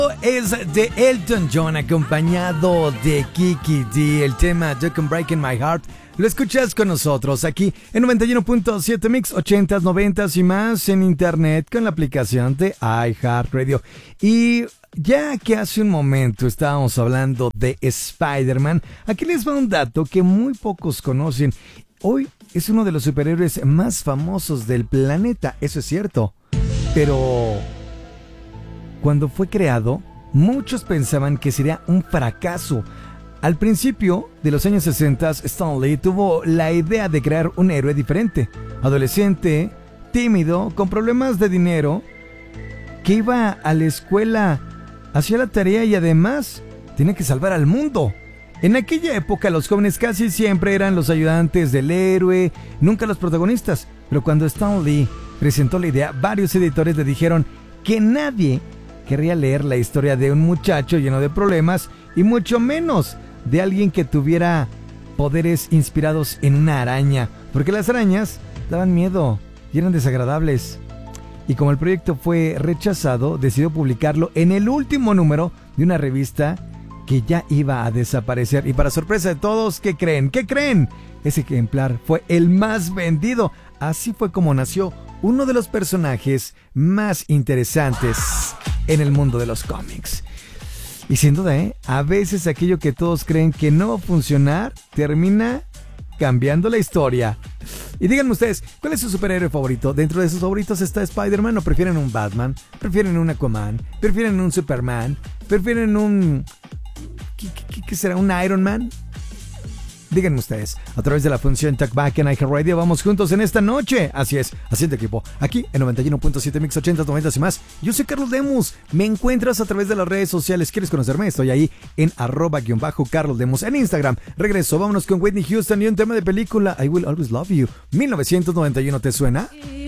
Es de Elton John acompañado de Kiki D, el tema You Can Break in My Heart. Lo escuchas con nosotros aquí en 91.7 Mix, 80s, 90s y más en internet con la aplicación de iHeartRadio. Y ya que hace un momento estábamos hablando de Spider-Man, aquí les va un dato que muy pocos conocen. Hoy es uno de los superhéroes más famosos del planeta, eso es cierto. Pero cuando fue creado, muchos pensaban que sería un fracaso. Al principio de los años 60, Stan Lee tuvo la idea de crear un héroe diferente, adolescente, tímido, con problemas de dinero, que iba a la escuela, hacía la tarea y además tenía que salvar al mundo. En aquella época los jóvenes casi siempre eran los ayudantes del héroe, nunca los protagonistas. Pero cuando Stan Lee presentó la idea, varios editores le dijeron que nadie querría leer la historia de un muchacho lleno de problemas y mucho menos de alguien que tuviera poderes inspirados en una araña, porque las arañas daban miedo y eran desagradables. Y como el proyecto fue rechazado, decidió publicarlo en el último número de una revista que ya iba a desaparecer. Y para sorpresa de todos, ¿qué creen? ¿Qué creen? Ese ejemplar fue el más vendido. Así fue como nació uno de los personajes más interesantes en el mundo de los cómics. Y sin duda, a veces aquello que todos creen que no va a funcionar termina cambiando la historia. Y díganme ustedes, ¿cuál es su superhéroe favorito? ¿Dentro de sus favoritos está Spider-Man o prefieren un Batman? ¿Prefieren un Aquaman? ¿Prefieren un Superman? ¿Prefieren un... ¿Qué será? ¿Un Iron Man? Díganme ustedes, a través de la función Talkback en iHeartRadio, vamos juntos en esta noche. Así es, haciendo equipo, aquí en 91.7 Mix 80, 90 y más. Yo soy Carlos Lemus, me encuentras a través de las redes sociales. ¿Quieres conocerme? Estoy ahí en @Carlos Lemus en Instagram. Regreso, vámonos con Whitney Houston y un tema de película, I Will Always Love You, 1991, ¿te suena?